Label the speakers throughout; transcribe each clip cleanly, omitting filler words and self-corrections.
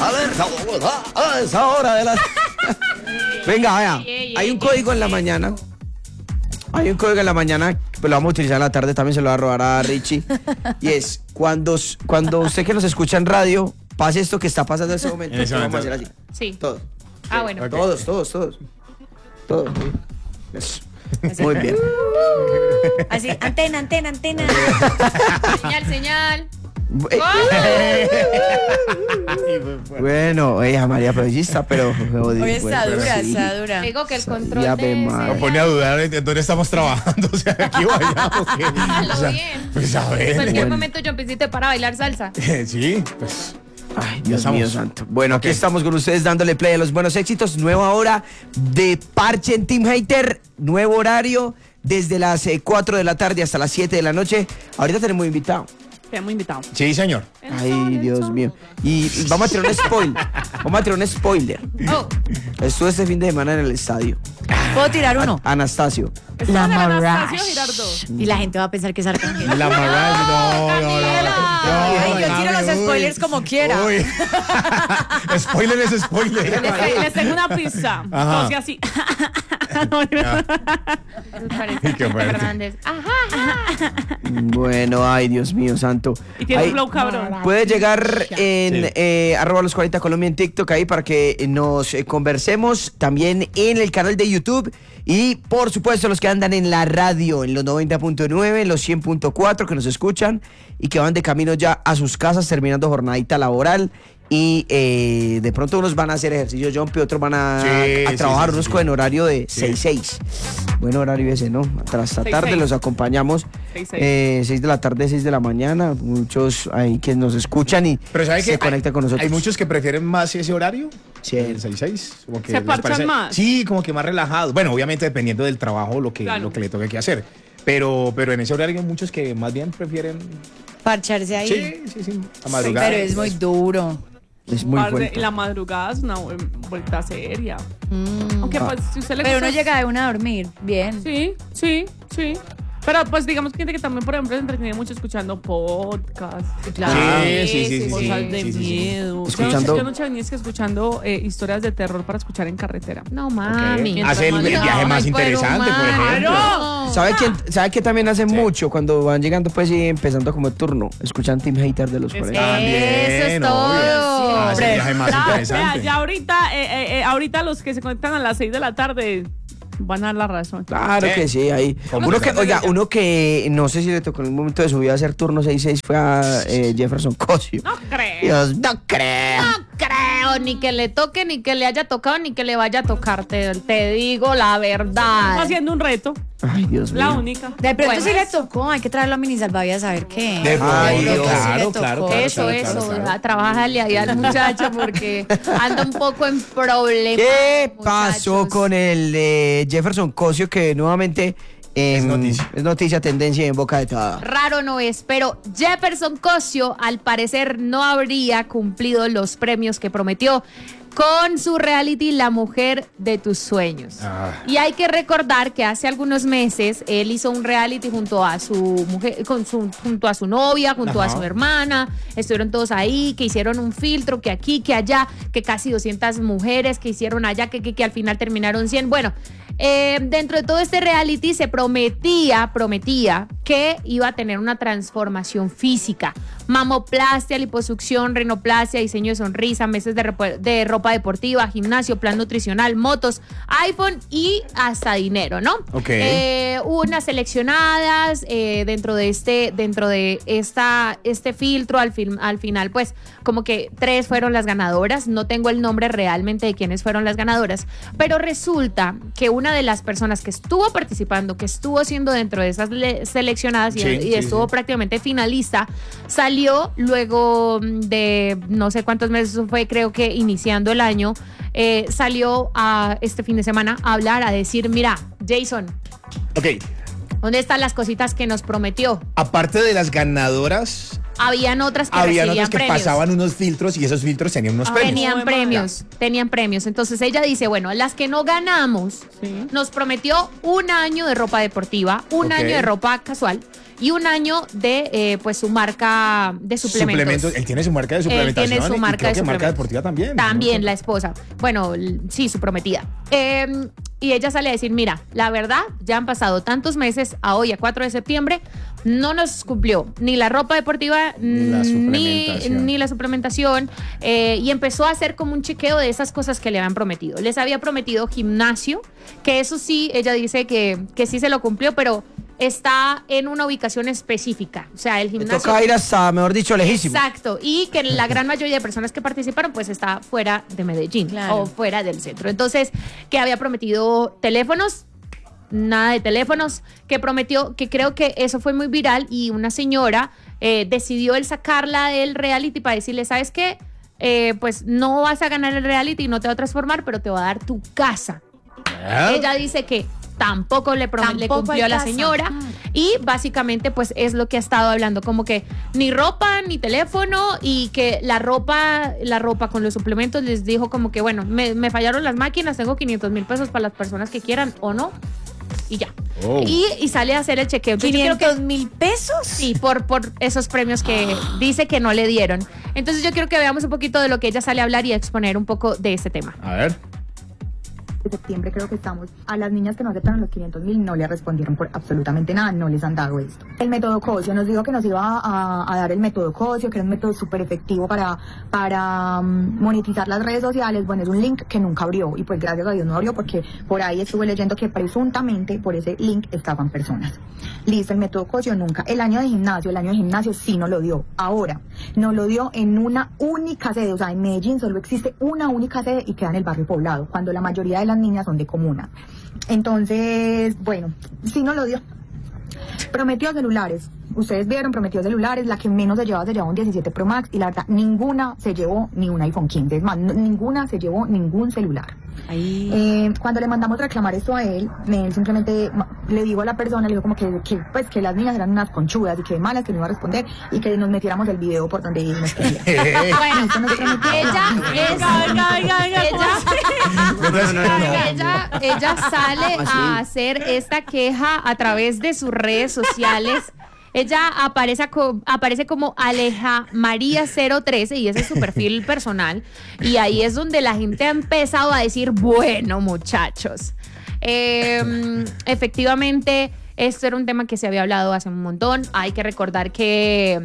Speaker 1: Alerta Bogotá, a esa hora de la... Venga, vaya, hay un código en la mañana. Hay un código en la mañana, pues lo vamos a utilizar en la tarde, también se lo va a robar a Richie. Y es, cuando usted que nos escucha en radio, pase esto que está pasando en ese momento, lo vamos a hacer así.
Speaker 2: Sí.
Speaker 1: Todos.
Speaker 2: Ah, bueno.
Speaker 1: Okay. Todos. Eso. Muy bien.
Speaker 3: Así, antena.
Speaker 2: Señal.
Speaker 1: Bueno, ella María Provillista, pero...
Speaker 3: Hoy está dura.
Speaker 2: Digo que el control
Speaker 1: Ya
Speaker 2: de...
Speaker 1: me
Speaker 4: pone a dudar en dónde estamos trabajando, o sea, aquí o allá, o qué.
Speaker 2: Hazlo
Speaker 4: O sea,
Speaker 2: bien.
Speaker 4: pues a ver.
Speaker 2: En cualquier
Speaker 1: Bueno.
Speaker 2: momento yo empecé para bailar salsa.
Speaker 4: Sí, pues.
Speaker 1: Ay,
Speaker 4: Ya
Speaker 1: Dios
Speaker 4: estamos.
Speaker 1: mío santo. Bueno, aquí
Speaker 4: Ok.
Speaker 1: estamos con ustedes dándole play a los buenos éxitos. Nueva hora de Parche en Team Hater. Nuevo horario desde las 4 de la tarde hasta las 7 de la noche. Ahorita tenemos invitado.
Speaker 5: Hemos invitado.
Speaker 4: Sí, señor.
Speaker 1: Ay, Dios mío. Y vamos a tirar un spoiler. Vamos a tirar un spoiler.
Speaker 2: Oh,
Speaker 1: Estuve este fin de semana en el estadio.
Speaker 3: ¿Puedo tirar uno?
Speaker 1: Anastasio.
Speaker 3: La
Speaker 5: Anastasio
Speaker 3: Mirage.
Speaker 5: Girardot.
Speaker 3: Y la gente va a pensar que es Arcángel.
Speaker 4: La Mariah, no.
Speaker 3: Ay, yo tiro los spoilers como quiera.
Speaker 4: Uy. Spoiler es spoiler.
Speaker 5: Les tengo una pizza.
Speaker 4: Ajá.
Speaker 5: Entonces así.
Speaker 2: parece
Speaker 4: Qué fuerte.
Speaker 2: Fernández. Ajá.
Speaker 1: Bueno, ay, Dios mío santo.
Speaker 5: Y tiene
Speaker 1: Ay,
Speaker 5: un flow cabrón.
Speaker 1: puede llegar en
Speaker 4: Sí.
Speaker 1: arroba los 40 Colombia en TikTok ahí para que nos conversemos. También en el canal de YouTube. Y por supuesto los que andan en la radio, en los 90.9, en los 100.4 que nos escuchan y que van de camino ya a sus casas terminando jornadita laboral. Y de pronto unos van a hacer ejercicio jumpy, otros van a
Speaker 4: Sí,
Speaker 1: trabajar,
Speaker 4: sí,
Speaker 1: unos
Speaker 4: sí.
Speaker 1: con horario de
Speaker 4: Sí.
Speaker 1: 6-6. Buen horario ese, ¿no? Hasta
Speaker 5: 6-6.
Speaker 1: tarde los acompañamos.
Speaker 5: 6-6.
Speaker 1: 6 de la tarde, 6 de la mañana. Muchos ahí que nos escuchan y
Speaker 4: Pero ¿sabe
Speaker 1: se
Speaker 4: que
Speaker 1: conectan con nosotros.
Speaker 4: hay muchos que prefieren más ese horario?
Speaker 1: Sí.
Speaker 4: El 6-6. Como que
Speaker 5: Se
Speaker 4: les
Speaker 5: parchan
Speaker 4: parece-
Speaker 5: más.
Speaker 4: Sí, como que más relajados. Bueno, obviamente dependiendo del trabajo, lo que le toque que hacer. Pero en ese horario hay muchos que más bien prefieren.
Speaker 3: Parcharse ahí.
Speaker 4: Sí. A madrugada.
Speaker 3: Pero es muy duro.
Speaker 1: Es muy fuerte.
Speaker 5: Y la madrugada es una vuelta seria. Aunque pues si usted le
Speaker 3: Pero
Speaker 5: gusta...
Speaker 3: uno llega de una a dormir. Bien.
Speaker 5: Sí. Pero pues digamos que gente que también, por ejemplo, se entretiene mucho escuchando podcast.
Speaker 3: Claro.
Speaker 4: Sí.
Speaker 5: Cosas de
Speaker 4: sí.
Speaker 5: miedo.
Speaker 1: Escuchando-
Speaker 5: Yo anoche venía es que escuchando historias de terror para escuchar en carretera.
Speaker 2: No mami.
Speaker 4: Hace el viaje más interesante, por ejemplo.
Speaker 2: No.
Speaker 1: ¿Sabe qué también hacen mucho cuando van llegando pues y empezando como turno? Escuchan Team Hater de los 40.
Speaker 4: También,
Speaker 2: Eso es
Speaker 4: obvio.
Speaker 2: todo.
Speaker 4: Hace el viaje más interesante.
Speaker 5: Ya ahorita los que se conectan a las 6 de la tarde van a dar la razón.
Speaker 1: Claro
Speaker 4: Sí.
Speaker 1: que sí, ahí.
Speaker 4: Completamente.
Speaker 1: Uno que no sé si le tocó en un momento de su vida hacer turno 6-6 fue a Jefferson Cosio.
Speaker 5: No creo.
Speaker 1: Dios, no creo.
Speaker 2: No creo ni que le toque, ni que le haya tocado, ni que le vaya a tocar. Te digo la verdad.
Speaker 5: Haciendo un reto.
Speaker 1: Ay, Dios mío.
Speaker 5: La única.
Speaker 3: De pronto
Speaker 2: Bueno,
Speaker 3: sí le tocó. Hay que traerlo a mini salvavidas a ver qué.
Speaker 4: De
Speaker 1: Ay,
Speaker 4: pronto,
Speaker 1: Dios.
Speaker 4: claro,
Speaker 3: Sí le
Speaker 4: claro.
Speaker 3: tocó.
Speaker 2: Eso, trabájale ahí al muchacho porque anda un poco en problemas.
Speaker 1: ¿Qué pasó
Speaker 2: muchachos.
Speaker 1: con el Jefferson Cosio que nuevamente
Speaker 4: Es noticia.
Speaker 1: es noticia, tendencia y en boca de toda?
Speaker 2: Raro no es, pero Jefferson Cosio al parecer no habría cumplido los premios que prometió con su reality La Mujer de tus Sueños.
Speaker 4: Ah.
Speaker 2: Y hay que recordar que hace algunos meses él hizo un reality junto a su mujer, junto a su novia, junto a
Speaker 4: Ajá.
Speaker 2: su hermana. Estuvieron todos ahí, que hicieron un filtro, que aquí, que allá, que casi 200 mujeres que hicieron allá, que al final terminaron 100. Bueno, dentro de todo este reality se prometía que iba a tener una transformación física. Mamoplastia, liposucción, rinoplastia, diseño de sonrisa, meses de ropa deportiva, gimnasio, plan nutricional, motos, iPhone y hasta dinero, ¿no?
Speaker 4: Ok.
Speaker 2: Hubo unas seleccionadas dentro de este filtro. Al final, pues, como que 3 fueron las ganadoras. No tengo el nombre realmente de quiénes fueron las ganadoras, pero resulta que una de las personas que estuvo participando, que estuvo siendo dentro de esas seleccionadas y estuvo prácticamente finalista, salió luego de no sé cuántos meses fue, creo que iniciando el año, salió a este fin de semana a hablar, a decir, mira, Jason,
Speaker 4: Ok.
Speaker 2: ¿dónde están las cositas que nos prometió?
Speaker 4: Aparte de las ganadoras,
Speaker 2: Habían otras que
Speaker 4: habían
Speaker 2: recibían
Speaker 4: otras que
Speaker 2: premios.
Speaker 4: pasaban unos filtros y esos filtros tenían unos premios.
Speaker 2: Tenían premios. Entonces ella dice, bueno, las que no ganamos,
Speaker 5: Sí.
Speaker 2: nos prometió un año de ropa deportiva, un
Speaker 4: Ok.
Speaker 2: año de ropa casual y 1 año de pues su marca de suplementos.
Speaker 4: Él tiene su marca de suplementación.
Speaker 2: Él tiene su marca
Speaker 4: y creo
Speaker 2: de
Speaker 4: que marca
Speaker 2: suplementos.
Speaker 4: deportiva también.
Speaker 2: También la esposa. Bueno, sí, su prometida. Y ella sale a decir, mira, la verdad, ya han pasado tantos meses, a hoy, a 4 de septiembre, no nos cumplió ni la ropa deportiva, ni la suplementación, y empezó a hacer como un chequeo de esas cosas que le habían prometido. Les había prometido gimnasio, que eso sí, ella dice que sí se lo cumplió, pero está en una ubicación específica. O sea, el gimnasio...
Speaker 1: Toca ir hasta, mejor dicho, lejísimo.
Speaker 2: Exacto. Y que la gran mayoría de personas que participaron, pues está fuera de Medellín,
Speaker 3: claro,
Speaker 2: o fuera del centro. Entonces, que había prometido teléfonos, nada de teléfonos, que prometió, que creo que eso fue muy viral, y una señora decidió el sacarla del reality para decirle, ¿sabes qué? Pues no vas a ganar el reality, no te va a transformar, pero te va a dar tu casa. Ella dice que tampoco le cumplió a la señora, y básicamente pues es lo que ha estado hablando, como que ni ropa ni teléfono, y que la ropa con los suplementos les dijo como que bueno, me fallaron las máquinas, tengo 500,000 pesos para las personas que quieran o no, y ya. Y sale a hacer el chequeo. Entonces,
Speaker 3: 500,000 pesos.
Speaker 2: Sí, por esos premios que dice que no le dieron. Entonces yo quiero que veamos un poquito de lo que ella sale a hablar y a exponer un poco de este tema.
Speaker 4: A ver.
Speaker 6: De septiembre creo que estamos, a las niñas que no aceptaron los 500,000 no le respondieron por absolutamente nada, no les han dado esto. El método Cosio nos dijo que nos iba a dar el método Cosio, que era un método súper efectivo para monetizar las redes sociales. Bueno, es un link que nunca abrió, y pues gracias a Dios no abrió, porque por ahí estuve leyendo que presuntamente por ese link estaban personas. Listo, el método Cosio nunca. El año de gimnasio sí nos lo dio. Ahora, nos lo dio en una única sede, o sea, en Medellín solo existe una única sede y queda en el barrio Poblado, cuando la mayoría de las niñas son de comuna. Entonces, bueno, sí nos lo dio. Prometió celulares. Ustedes vieron, prometió celulares. La que menos se llevaba un 17 Pro Max, y la verdad, ninguna se llevó ni un iPhone 15. Es más, ninguna se llevó ningún celular. Cuando le mandamos reclamar esto a él simplemente le dijo a la persona, le dijo como que las niñas eran unas conchudas y que malas, que no iba a responder, y que nos metiéramos el video por donde nos quería.
Speaker 2: Bueno, ella sale a hacer esta queja a través de sus redes sociales. Ella aparece como Aleja María 013, y ese es su perfil personal, y ahí es donde la gente ha empezado a decir, bueno, muchachos, efectivamente esto era un tema que se había hablado hace un montón. Hay que recordar que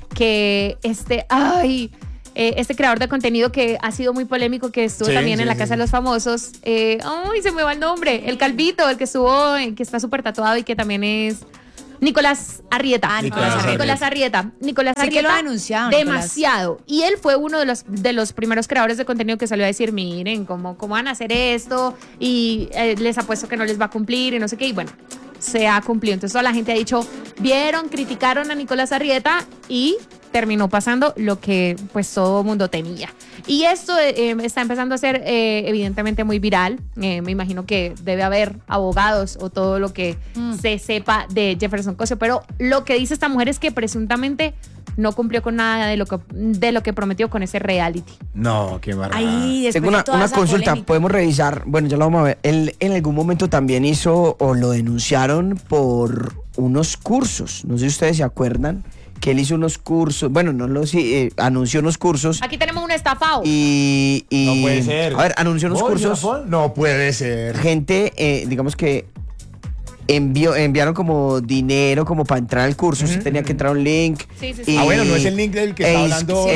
Speaker 2: este creador de contenido que ha sido muy polémico, que estuvo también en la Casa de los Famosos, se me va el nombre, el calvito, el que estuvo, que está súper tatuado, y que también es Nicolás Arrieta. Nicolás Arrieta
Speaker 3: que lo anunciaron.
Speaker 2: Demasiado. Y él fue uno de los primeros creadores de contenido que salió a decir, miren, ¿cómo van a hacer esto? Y les apuesto que no les va a cumplir y no sé qué. Y bueno, se ha cumplido. Entonces toda la gente ha dicho, criticaron a Nicolás Arrieta, y terminó pasando lo que pues todo el mundo temía. Y esto está empezando a ser evidentemente muy viral. Me imagino que debe haber abogados o todo lo que se sepa de Jefferson Cosio, pero lo que dice esta mujer es que presuntamente no cumplió con nada de lo que prometió con ese reality.
Speaker 4: No, qué barbaridad.
Speaker 1: Tengo una consulta, polémica. Podemos revisar, bueno, ya lo vamos a ver. Él en algún momento también hizo, o lo denunciaron por unos cursos, no sé si ustedes se acuerdan, que él hizo unos cursos, bueno, anunció unos cursos.
Speaker 2: Aquí tenemos un estafado.
Speaker 1: Y
Speaker 4: no puede ser.
Speaker 1: A ver, anunció unos cursos.
Speaker 4: No puede ser.
Speaker 1: Gente, digamos que enviaron como dinero como para entrar al curso. Usted tenía que entrar a un link.
Speaker 2: Sí.
Speaker 4: Bueno, no es el link del que está hablando.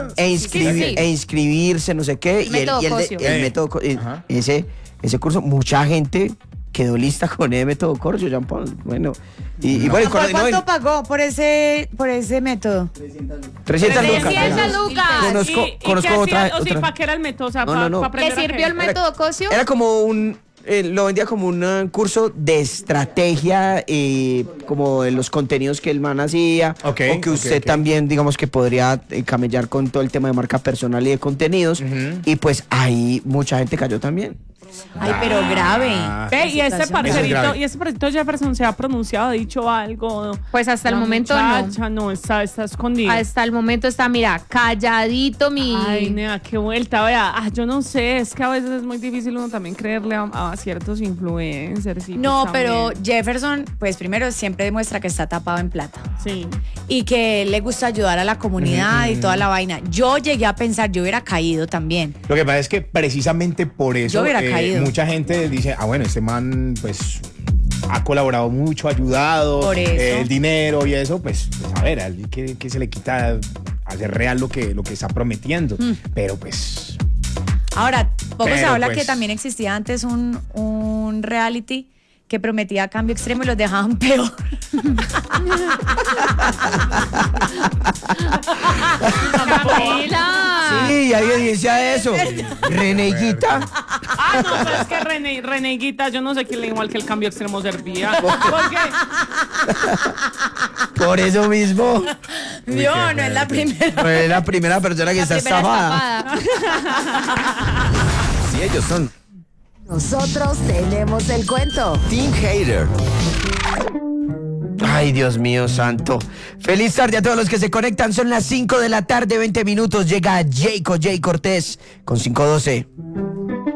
Speaker 1: Inscribirse, no sé qué. El método Cosio. Ese curso, mucha gente quedó lista con el método Cosio, Jean Paul. Bueno, bueno,
Speaker 3: ¿cuánto pagó por ese método?
Speaker 1: 300 lucas.
Speaker 5: Conozco otra. O sea, ¿para qué era el método? O sea,
Speaker 2: ¿Qué sirvió el método Cosio?
Speaker 1: Era como lo vendía como un curso de estrategia, como de los contenidos que el man hacía, o que usted también, digamos, que podría camellar con todo el tema de marca personal y de contenidos, y pues ahí mucha gente cayó también.
Speaker 3: Ay, pero grave.
Speaker 5: Ve, y este
Speaker 3: Situación
Speaker 4: grave.
Speaker 5: parcerito Jefferson se ha pronunciado, ha dicho algo.
Speaker 2: Pues hasta el
Speaker 5: La
Speaker 2: momento
Speaker 5: muchacha no está escondido.
Speaker 2: Hasta el momento está, mira, calladito mi...
Speaker 5: Ay, nea, qué vuelta, vea. Yo no sé, es que a veces es muy difícil uno también creerle a ciertos influencers. Y
Speaker 3: No,
Speaker 5: pues
Speaker 3: pero
Speaker 5: también.
Speaker 3: Jefferson, pues primero siempre demuestra que está tapado en plata.
Speaker 5: Sí.
Speaker 3: Y que le gusta ayudar a la comunidad y toda la vaina. Yo llegué a pensar, yo hubiera caído también.
Speaker 4: Lo que pasa es que precisamente por eso
Speaker 3: Yo hubiera caído.
Speaker 4: mucha gente dice, bueno, este man pues ha colaborado mucho, ha ayudado,
Speaker 3: Por eso.
Speaker 4: el dinero y eso, pues a ver, alguien que se le quita hacer real lo que está prometiendo. Pero pues...
Speaker 3: Ahora, poco se
Speaker 4: Pero,
Speaker 3: habla
Speaker 4: pues,
Speaker 3: que también existía antes un reality que prometía cambio extremo y los dejaban peor.
Speaker 2: Tranquila.
Speaker 1: Sí, alguien decía eso. Reneguita.
Speaker 5: No, pero es que Reneguita, yo no sé quién le igual que el cambio extremo servía. Porque
Speaker 1: Por eso mismo.
Speaker 3: No, no es la primera.
Speaker 1: Es la primera persona que está
Speaker 2: Primera
Speaker 1: estafada.
Speaker 7: Si ellos son, nosotros tenemos el cuento. Team Hater.
Speaker 1: Ay, Dios mío santo. Feliz tarde a todos los que se conectan. Son las 5 de la tarde, 20 minutos. Llega Jay Cortés con 512.